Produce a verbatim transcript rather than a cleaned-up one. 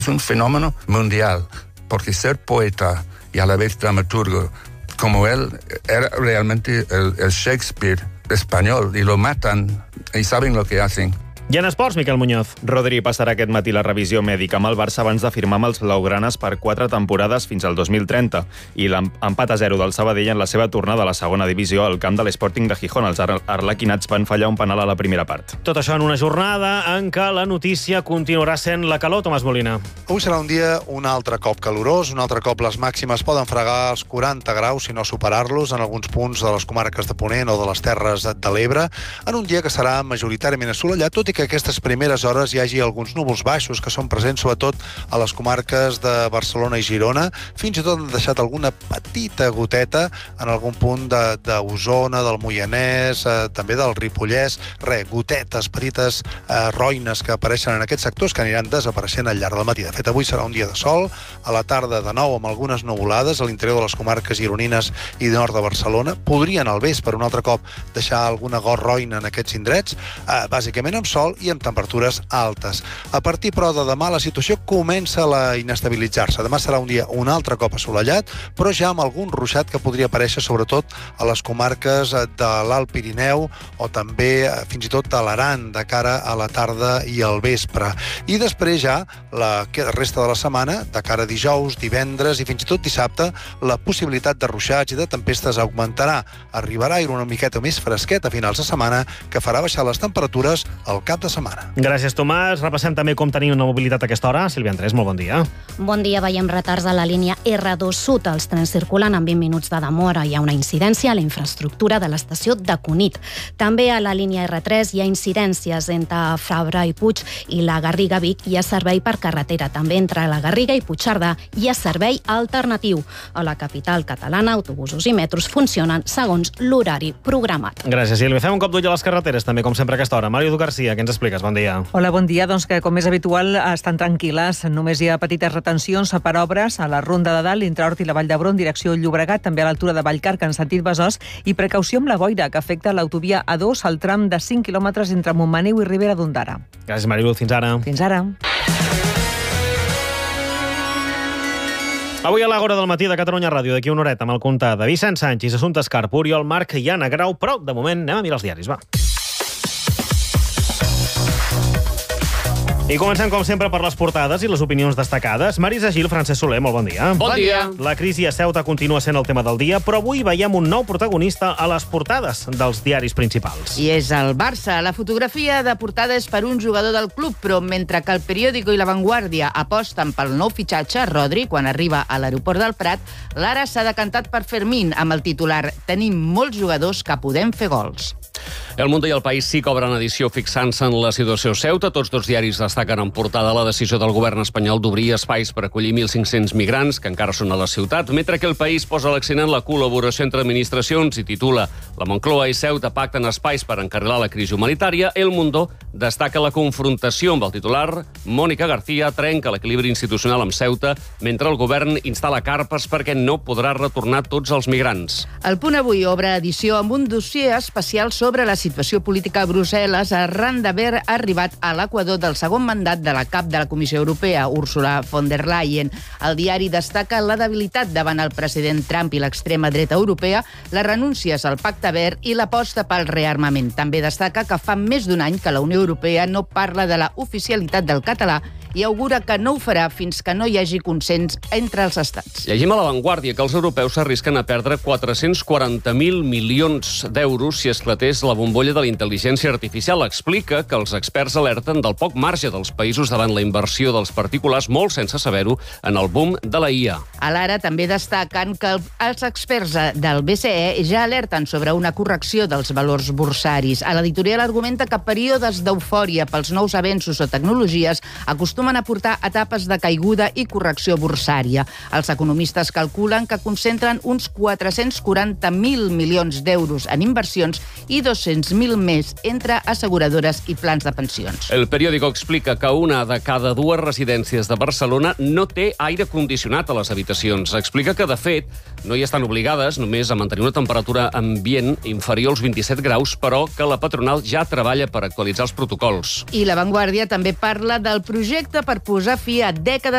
Es un fenómeno mundial, porque ser poeta y a la vez dramaturgo, como él, era realmente el, el Shakespeare español, y lo matan y saben lo que hacen. I en esports, Miquel Muñoz. Rodri passarà aquest matí la revisió mèdica amb el Barça abans de firmar amb els blaugranes per quatre temporades fins al dos mil trenta. I l'empat a zero del Sabadell en la seva tornada a la segona divisió al camp de l'Sporting de Gijón. Els arlequinats van fallar un penal a la primera part. Tot això en una jornada en què la notícia continuarà sent la calor, Tomàs Molina. Avui serà un dia un altre cop calorós, un altre cop les màximes poden fregar els quaranta graus, si no superar-los, en alguns punts de les comarques de Ponent o de les Terres de l'Ebre, en un dia que serà majoritàriament assolellat, tot i que aquestes primeres hores hi hagi alguns núvols baixos que són presents sobretot a les comarques de Barcelona i Girona. Fins i tot han deixat alguna petita goteta en algun punt d'Osona, de, del Moianès, eh, també del Ripollès. Re, gotetes, petites eh, roines que apareixen en aquests sectors que aniran desapareixent al llarg del matí. De fet, avui serà un dia de sol, a la tarda de nou amb algunes nuvolades a l'interior de les comarques gironines i de nord de Barcelona. Podrien al vespre un altre cop deixar alguna gorroina en aquests indrets, eh, bàsicament amb sol i amb temperatures altes. A partir, però, de demà la situació comença a inestabilitzar-se. Demà serà un dia un altre cop assolellat, però ja amb algun ruixat que podria aparèixer sobretot a les comarques de l'Alt Pirineu o també fins i tot a l'Aran de cara a la tarda i al vespre. I després ja la resta de la setmana, de cara a dijous, divendres i fins i tot dissabte, la possibilitat de ruixats i de tempestes augmentarà. Arribarà a ir una miqueta més fresquet a finals de setmana que farà baixar les temperatures al cap de setmana. Gràcies, Tomàs. Repassem també com tenim una mobilitat a aquesta hora. Sílvia Andrés, molt bon dia. Bon dia. Veiem retards a la línia erre dos Sud. Els trens circulen amb vint minuts de demora. Hi ha una incidència a la infraestructura de l'estació de Cunit. També a la línia erre tres hi ha incidències entre Fabra i Puig i la Garriga-Vic. Hi ha servei per carretera. També entre la Garriga i Puigcerdà hi ha servei alternatiu. A la capital catalana, autobusos i metros funcionen segons l'horari programat. Gràcies, Sílvia. Fem un cop d'ull a les carreteres, també, com sempre, a aquesta hora. Mario Edu Garcia, què ens expliques? Bon dia. Hola, bon dia. Doncs que, com és habitual, estan tranquil·les. Només hi ha petites retencions per obres a la Ronda de Dalt, entre Hort i la Vall d'Hebron, direcció Llobregat, també a l'altura de Vallcarca, en sentit Besòs, i precaució amb la boira, que afecta l'autovia A dos al tram de cinc quilòmetres entre Montmaneu i Ribera d'Ondara. Gràcies, Marilu. Fins ara. Fins ara. Avui a l'Àgora del matí de Catalunya Ràdio, d'aquí una horeta, amb el compte de Vicent Sánchez, Assumpta Escarp, Oriol Marc i Anna Grau, però, de moment, anem a mirar els diaris, va. I comencem, com sempre, per les portades i les opinions destacades. Marisa Gil, Francesc Soler, molt bon dia. Bon dia. La crisi a Ceuta continua sent el tema del dia, però avui veiem un nou protagonista a les portades dels diaris principals. I és el Barça. La fotografia de portada és per un jugador del club, però mentre que el Periódico i La Vanguardia aposten pel nou fitxatge, Rodri, quan arriba a l'aeroport del Prat, l'Ara s'ha decantat per Fermín, amb el titular «Tenim molts jugadors que podem fer gols». El Mundo i el País sí que obren edició fixant-se en la situació a Ceuta. Tots dos diaris destaquen en portada la decisió del govern espanyol d'obrir espais per acollir mil cinc-cents migrants que encara són a la ciutat, mentre que el País posa l'accent en la col·laboració entre administracions i titula «La Moncloa i Ceuta pacten espais per encarrilar la crisi humanitària». El Mundo destaca la confrontació amb el titular «Mónica García trenca l'equilibri institucional amb Ceuta mentre el govern instal·la carpes perquè no podrà retornar tots els migrants». El Punt Avui obre edició amb un dossier especial sobre la situació política a Brussel·les arran d'haver arribat a l'equador del segon mandat de la cap de la Comissió Europea, Ursula von der Leyen. El diari destaca la debilitat davant el president Trump i l'extrema dreta europea, les renúncies al Pacte Verd i l'aposta pel rearmament. També destaca que fa més d'un any que la Unió Europea no parla de la oficialitat del català i augura que no ho farà fins que no hi hagi consens entre els estats. Llegim a La Vanguardia que els europeus s'arrisquen a perdre quatre-cents quaranta mil milions d'euros si esclatés la bombolla de la intel·ligència artificial. Explica que els experts alerten del poc marge dels països davant la inversió dels particulars, molt sense saber-ho, en el boom de la I A. A l'Ara també destaquen que els experts del B C E ja alerten sobre una correcció dels valors borsaris. A l'editorial argumenta que períodes d'eufòria pels nous avenços o tecnologies acostumen a portar etapes de caiguda i correcció borsària. Els economistes calculen que concentren uns quatre-cents quaranta mil milions d'euros en inversions i dos-cents mil més entre asseguradores i plans de pensions. El Periódico explica que una de cada dues residències de Barcelona no té aire condicionat a les habitacions. Explica que, de fet, no hi estan obligades només a mantenir una temperatura ambient inferior als vint-i-set graus, però que la patronal ja treballa per actualitzar els protocols. I La Vanguardia també parla del projecte opta per posar fi a dècades